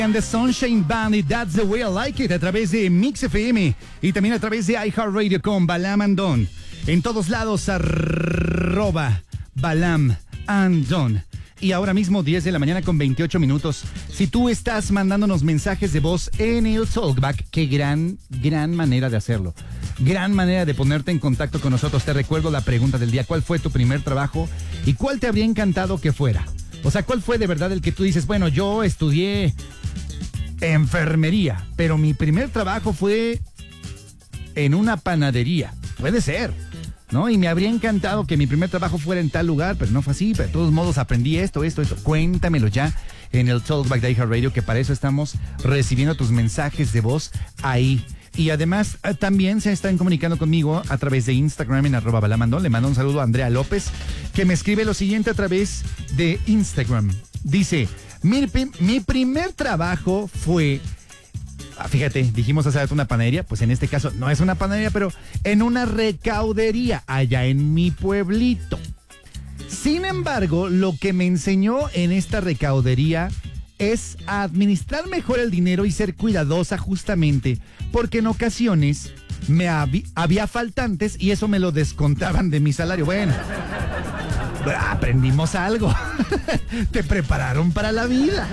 And the Sunshine Band y That's the Way I Like It a través de Mix FM y también a través de iHeartRadio con Balam and Don. En todos lados, @Balam and Don. Y ahora mismo 10 de la mañana con 28 minutos. Si tú estás mandándonos mensajes de voz en el Talkback, qué gran manera de hacerlo. Gran manera de ponerte en contacto con nosotros. Te recuerdo la pregunta del día. ¿Cuál fue tu primer trabajo y cuál te habría encantado que fuera? O sea, ¿cuál fue de verdad el que tú dices, bueno, yo estudié enfermería, pero mi primer trabajo fue en una panadería? Puede ser, ¿no? Y me habría encantado que mi primer trabajo fuera en tal lugar, pero no fue así. Pero de todos modos aprendí esto. Cuéntamelo ya en el Talkback de iHeartRadio, que para eso estamos recibiendo tus mensajes de voz ahí. Y además también se están comunicando conmigo a través de Instagram en @balamandon. Le mando un saludo a Andrea López, que me escribe lo siguiente a través de Instagram. Dice, mi primer trabajo fue... Fíjate, dijimos hace rato una panadería, pues en este caso no es una panadería, pero en una recaudería allá en mi pueblito. Sin embargo, lo que me enseñó en esta recaudería es a administrar mejor el dinero y ser cuidadosa, justamente porque en ocasiones había faltantes y eso me lo descontaban de mi salario. Bueno, aprendimos algo. Te prepararon para la vida.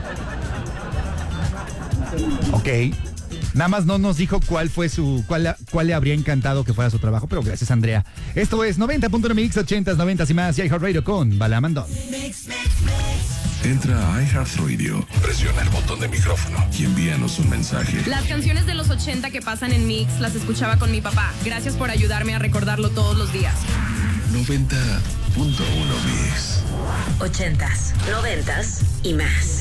Ok. Nada más no nos dijo cuál le habría encantado que fuera su trabajo, pero gracias, Andrea. Esto es 90.1 Mix, 80s, 90s y más, y iHeartRadio con Balam and Don. Entra a iHeartRadio, presiona el botón de micrófono y envíanos un mensaje. Las canciones de los 80 que pasan en Mix las escuchaba con mi papá. Gracias por ayudarme a recordarlo todos los días. 90.1 Mix. 80s, 90s y más.